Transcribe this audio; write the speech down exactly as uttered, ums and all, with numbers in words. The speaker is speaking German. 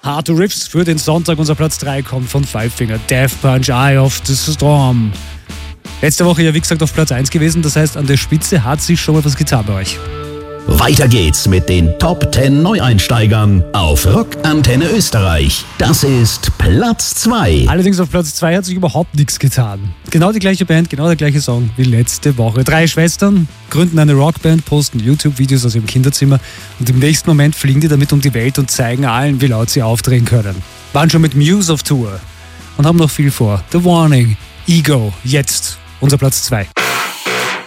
Harte Riffs für den Sonntag. Unser Platz drei kommt von Five Finger Death Punch, Eye of the Storm. Letzte Woche ja wie gesagt auf Platz eins gewesen, das heißt an der Spitze hat sich schon mal was getan bei euch. Weiter geht's mit den Top zehn Neueinsteigern auf Rock Antenne Österreich. Das ist Platz zwei. Allerdings auf Platz zwei hat sich überhaupt nichts getan. Genau die gleiche Band, genau der gleiche Song wie letzte Woche. Drei Schwestern gründen eine Rockband, posten YouTube-Videos aus ihrem Kinderzimmer und im nächsten Moment fliegen die damit um die Welt und zeigen allen, wie laut sie aufdrehen können. Waren schon mit Muse auf Tour und haben noch viel vor. The Warning, Ego, jetzt unser Platz zwei.